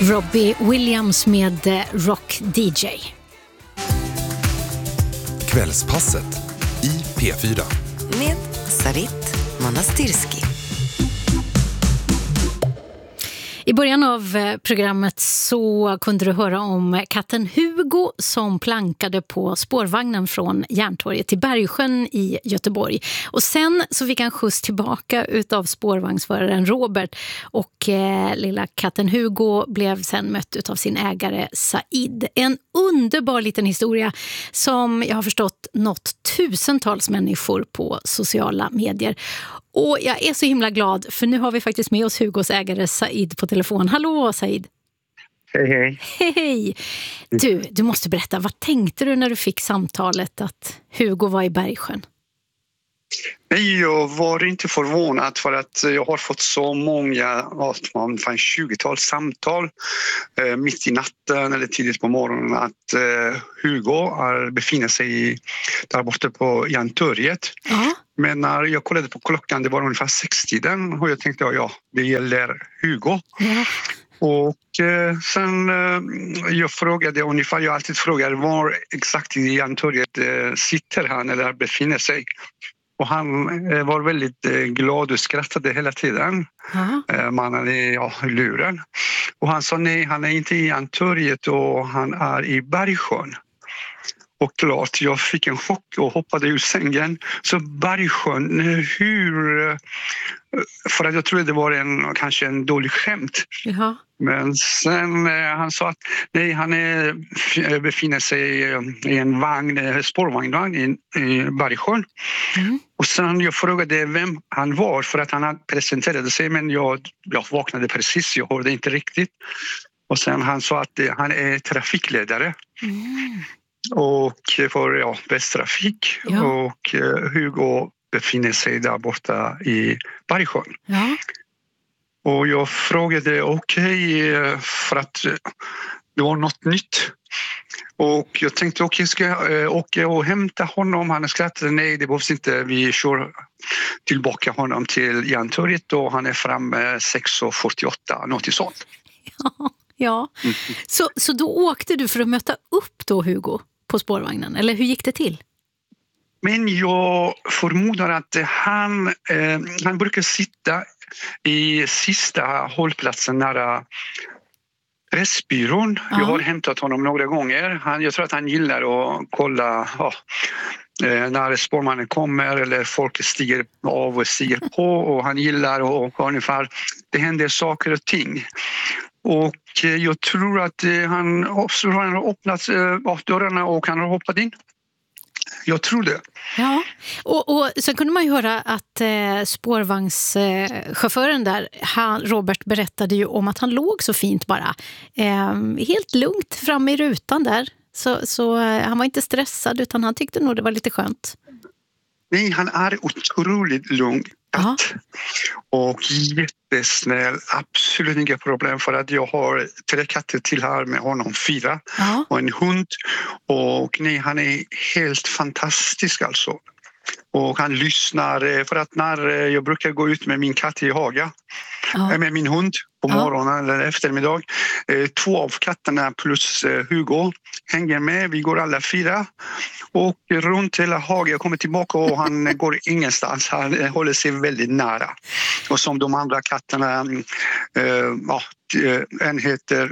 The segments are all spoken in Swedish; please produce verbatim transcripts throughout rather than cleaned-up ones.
Robbie Williams med Rock D J. Kvällspasset i P fyra. Med Sarit Manastirski. I början av programmet så kunde du höra om katten Hugo som plankade på spårvagnen från Järntorget till Bergsjön i Göteborg. Och sen så fick han skjuts tillbaka utav spårvagnsföraren Robert och eh, lilla katten Hugo blev sen mött utav sin ägare Said. En underbar liten historia som jag har förstått nått tusentals människor på sociala medier. Och jag är så himla glad för nu har vi faktiskt med oss Hugos ägare Said på telefon. Hallå Said! Hej hej! Hej! Du, du måste berätta, vad tänkte du när du fick samtalet att Hugo var i Bergsjön? Nej, jag var inte förvånad för att jag har fått så många, ungefär tjugotal samtal eh, mitt i natten eller tidigt på morgonen att eh, Hugo är, befinner sig där borta på Järntorget. Uh-huh. Men när jag kollade på klockan, det var ungefär sextiden och jag tänkte ja, det gäller Hugo. Uh-huh. Och eh, sen eh, jag frågade ungefär, jag alltid frågar var exakt i Järntorget eh, sitter han eller befinner sig. Och han eh, var väldigt eh, glad och skrattade hela tiden. Uh-huh. eh, mannen i ja, luren. Och han sa nej, han är inte i Järntorget och han är i Bergsjön. Och klart, jag fick en chock och hoppade ur sängen. Så Bergsjön, hur... För att jag trodde det var en, kanske en dålig skämt. Uh-huh. Men sen eh, han sa att nej, han är, befinner sig i en vagn, spårvagn i, i Bergsjön. Mm. Och sen jag frågade vem han var för att han presenterade sig, men jag, jag vaknade precis, jag hörde inte riktigt. Och sen han sa att eh, han är trafikledare. Mm. Och för ja, Västtrafik. Ja. Och eh, Hugo befinner sig där borta i Bergsjön. Ja. Och jag frågade okej okay, för att det var något nytt. Och jag tänkte okej, okay, ska jag åka och hämta honom? Han skrattade, nej det behövs inte. Vi kör tillbaka honom till Järntorget och han är framme sex fyrtioåtta, något sånt. Ja, ja. Mm. Så, så då åkte du för att möta upp då Hugo på spårvagnen? Eller hur gick det till? Men jag förmodar att han, eh, han brukar sitta i sista hållplatsen nära Pressbyrån. Ja. Jag har hämtat honom några gånger. Han, jag tror att han gillar att kolla ja, när spårmannen kommer eller folk stiger av och stiger på. Och han gillar att ungefär, det händer saker och ting. Och jag tror att han har öppnat dörrarna och han har hoppat in. Jag tror det. Ja, och, och sen kunde man ju höra att eh, spårvagnschauffören där, han, Robert, berättade ju om att han låg så fint bara. Eh, helt lugnt framme i rutan där. Så, så eh, han var inte stressad utan han tyckte nog det var lite skönt. Nej, han är otroligt lugn. Ja. Och jättesnäll, absolut inga problem för att jag har tre katter till här med honom, fyra ja. Och en hund och nej, han är helt fantastisk alltså. Och han lyssnar för att när jag brukar gå ut med min katt i Haga ja. Med min hund på morgonen ja. Eller eftermiddag, två av katterna plus Hugo hänger med, vi går alla fyra och runt hela Haga, jag kommer tillbaka och han går ingenstans, han håller sig väldigt nära. Och som de andra katterna, äh, ja, en heter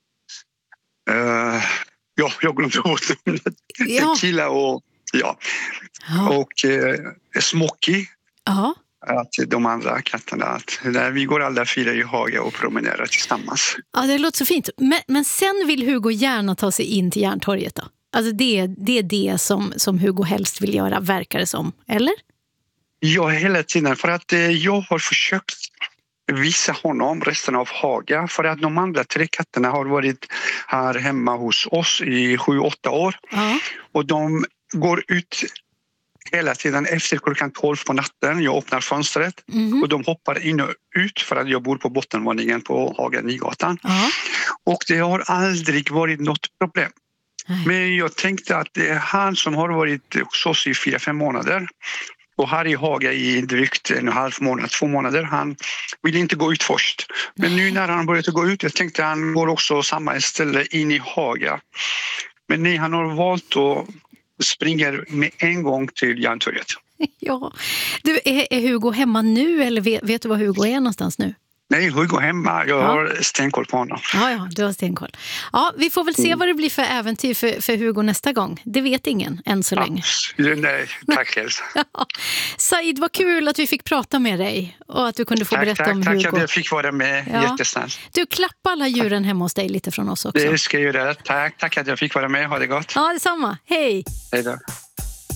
äh, ja, jag glömde bort ja. Killa och ja, ja. Och äh, Smoky. Ja. Att de andra katterna, att där vi går alla fyra i Haga och promenerar tillsammans. Ja, det låter så fint. Men, men sen vill Hugo gärna ta sig in till Järntorget då? Alltså det, det är det som, som Hugo helst vill göra, verkar det som, eller? Ja, hela tiden. För att eh, jag har försökt visa honom resten av Haga. För att de andra tre katterna har varit här hemma hos oss i sju, åtta år. Ja. Och de går ut hela tiden efter klockan tolv på natten. Jag öppnar fönstret mm. och de hoppar in och ut för att jag bor på bottenvåningen på Haga Nygatan. Uh-huh. Och det har aldrig varit något problem. Uh-huh. Men jag tänkte att det är han som har varit hos oss i fyra, fem månader. och här i Haga i drygt en halv månad, två månader. Han ville inte gå ut först. Men nu när han började gå ut, jag tänkte han går också samma ställe in i Haga. Men nej, han har valt att springa med en gång till Järntorget. Ja. Du, är, är Hugo hemma nu eller vet, vet du var Hugo är någonstans nu? Nej, Hugo hemma. Jag ja. har stenkoll på honom. Ja, ja, du har stenkoll. Ja, vi får väl se vad det blir för äventyr för, för Hugo nästa gång. Det vet ingen än så ja. länge. Nej, tack Elsa. Ja. Said, vad kul att vi fick prata med dig och att du kunde få tack, berätta tack, om tack Hugo. Tack att jag fick vara med. Ja. Jättesnällt. Du, klappa alla djuren hemma hos dig lite från oss också. Det ska jag göra. Tack, tack att jag fick vara med. Ha det gott. Ja, detsamma. Hej. Hej då.